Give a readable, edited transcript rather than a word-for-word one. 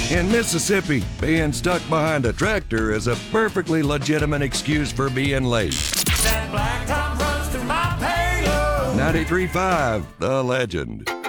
In Mississippi, being stuck behind a tractor is a perfectly legitimate excuse for being late. That blacktop runs through my payload. 93.5, The Legend.